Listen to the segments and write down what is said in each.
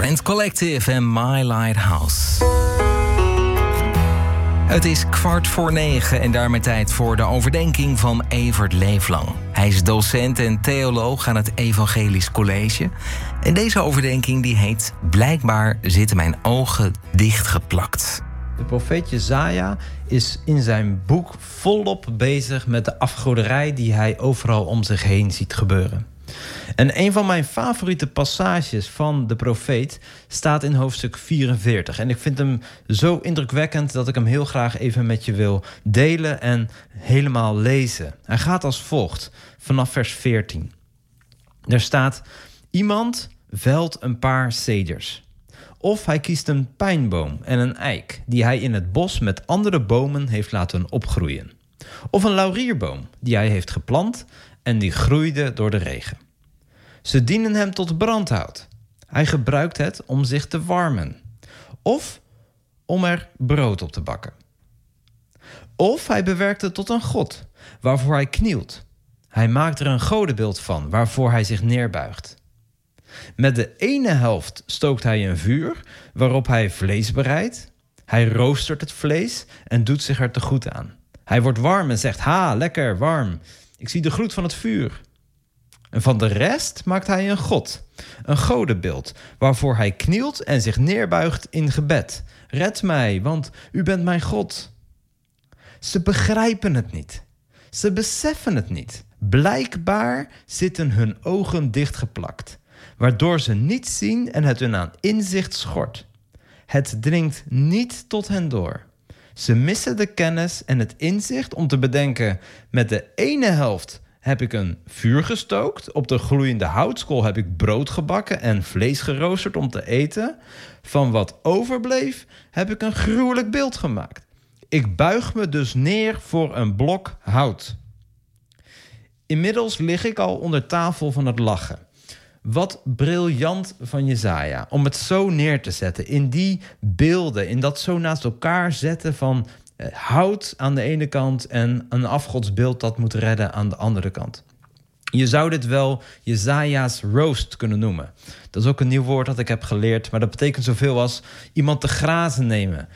Rent Collective en My Lighthouse. Het is 8:45 en daarmee tijd voor de overdenking van Evert Leeflang. Hij is docent en theoloog aan het Evangelisch College. En deze overdenking die heet Blijkbaar zitten mijn ogen dichtgeplakt. De profeet Jesaja is in zijn boek volop bezig met de afgoderij die hij overal om zich heen ziet gebeuren. En een van mijn favoriete passages van de profeet staat in hoofdstuk 44. En ik vind hem zo indrukwekkend dat ik hem heel graag even met je wil delen en helemaal lezen. Hij gaat als volgt, vanaf vers 14. Er staat: iemand velt een paar ceders. Of hij kiest een pijnboom en een eik die hij in het bos met andere bomen heeft laten opgroeien. Of een laurierboom die hij heeft geplant en die groeide door de regen. Ze dienen hem tot brandhout. Hij gebruikt het om zich te warmen. Of om er brood op te bakken. Of hij bewerkt het tot een god, waarvoor hij knielt. Hij maakt er een godenbeeld van, waarvoor hij zich neerbuigt. Met de ene helft stookt hij een vuur, waarop hij vlees bereidt. Hij roostert het vlees en doet zich er te goed aan. Hij wordt warm en zegt: ha, lekker, warm. Ik zie de gloed van het vuur. En van de rest maakt hij een god, een godenbeeld, waarvoor hij knielt en zich neerbuigt in gebed. Red mij, want u bent mijn God. Ze begrijpen het niet. Ze beseffen het niet. Blijkbaar zitten hun ogen dichtgeplakt, waardoor ze niet zien en het hun aan inzicht schort. Het dringt niet tot hen door. Ze missen de kennis en het inzicht om te bedenken: met de ene helft heb ik een vuur gestookt, op de gloeiende houtskool heb ik brood gebakken en vlees geroosterd om te eten. Van wat overbleef heb ik een gruwelijk beeld gemaakt. Ik buig me dus neer voor een blok hout. Inmiddels lig ik al onder tafel van het lachen. Wat briljant van Jesaja om het zo neer te zetten in die beelden, in dat zo naast elkaar zetten van hout aan de ene kant en een afgodsbeeld dat moet redden aan de andere kant. Je zou dit wel Jesaja's roast kunnen noemen. Dat is ook een nieuw woord dat ik heb geleerd, maar dat betekent zoveel als iemand te grazen nemen.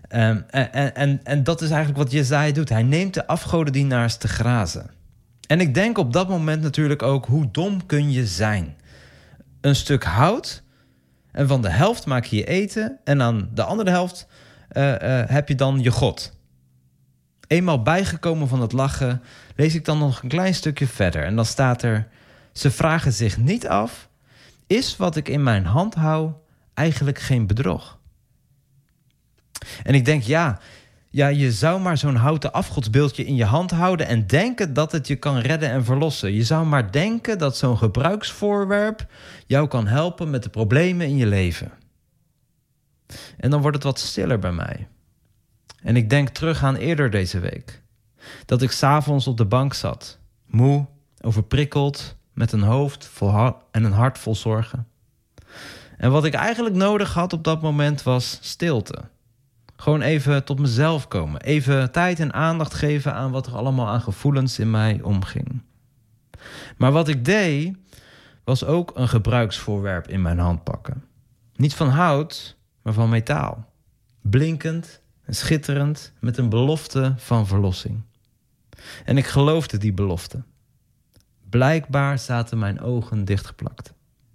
En dat is eigenlijk wat Jesaja doet. Hij neemt de afgodendienaars te grazen. En ik denk op dat moment natuurlijk ook: hoe dom kun je zijn? Een stuk hout en van de helft maak je eten en aan de andere helft heb je dan je God. Eenmaal bijgekomen van het lachen lees ik dan nog een klein stukje verder. En dan staat er: ze vragen zich niet af, is wat ik in mijn hand hou eigenlijk geen bedrog? En ik denk, ja, je zou maar zo'n houten afgodsbeeldje in je hand houden en denken dat het je kan redden en verlossen. Je zou maar denken dat zo'n gebruiksvoorwerp jou kan helpen met de problemen in je leven. En dan wordt het wat stiller bij mij. En ik denk terug aan eerder deze week. Dat ik 's avonds op de bank zat, moe, overprikkeld, met een hoofd vol en een hart vol zorgen. En wat ik eigenlijk nodig had op dat moment was stilte. Gewoon even tot mezelf komen. Even tijd en aandacht geven aan wat er allemaal aan gevoelens in mij omging. Maar wat ik deed, was ook een gebruiksvoorwerp in mijn hand pakken. Niet van hout, maar van metaal. Blinkend en schitterend, met een belofte van verlossing. En ik geloofde die belofte. Blijkbaar zaten mijn ogen dichtgeplakt.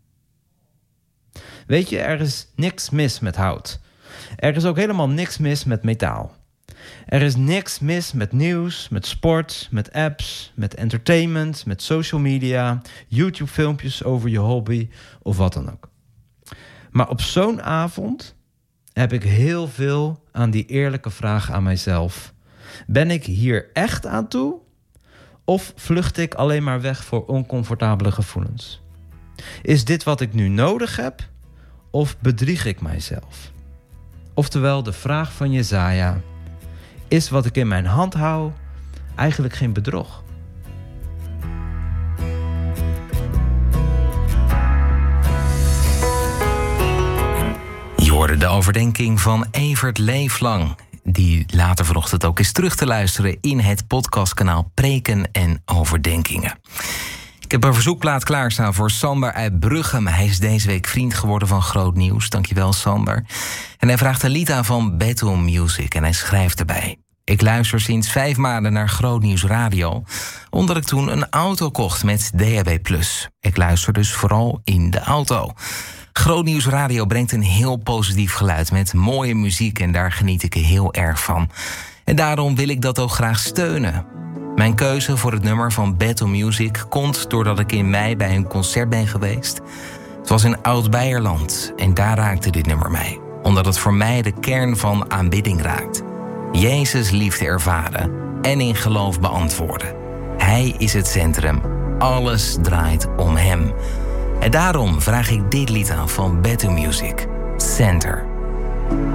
Weet je, er is niks mis met hout. Er is ook helemaal niks mis met metaal. Er is niks mis met nieuws, met sport, met apps, met entertainment, met social media, YouTube-filmpjes over je hobby of wat dan ook. Maar op zo'n avond heb ik heel veel aan die eerlijke vraag aan mijzelf: ben ik hier echt aan toe? Of vlucht ik alleen maar weg voor oncomfortabele gevoelens? Is dit wat ik nu nodig heb? Of bedrieg ik mijzelf? Oftewel de vraag van Jesaja: is wat ik in mijn hand hou eigenlijk geen bedrog? Je hoorde de overdenking van Evert Leeflang, die later vanochtend ook is terug te luisteren in het podcastkanaal Preken en Overdenkingen. Ik heb een verzoekplaat klaarstaan voor Sander uit Bruchem. Hij is deze week vriend geworden van Groot Nieuws. Dankjewel, Sander. En hij vraagt een lied aan van Battle Music en hij schrijft erbij: ik luister sinds 5 maanden naar Groot Nieuws Radio, omdat ik toen een auto kocht met DAB+. Ik luister dus vooral in de auto. Groot Nieuws Radio brengt een heel positief geluid met mooie muziek en daar geniet ik heel erg van. En daarom wil ik dat ook graag steunen. Mijn keuze voor het nummer van Battle Music komt doordat ik in mei bij een concert ben geweest. Het was in Oud-Beierland en daar raakte dit nummer mij, omdat het voor mij de kern van aanbidding raakt. Jezus liefde ervaren en in geloof beantwoorden. Hij is het centrum. Alles draait om hem. En daarom vraag ik dit lied aan van Battle Music. Center.